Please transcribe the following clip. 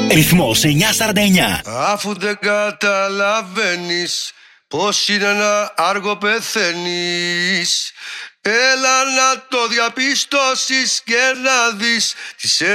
Ρυθμός 949. Αφού δεν καταλαβαίνεις πως είναι να άργο πεθαίνεις, έλα να το διαπιστώσεις και να δεις τι σε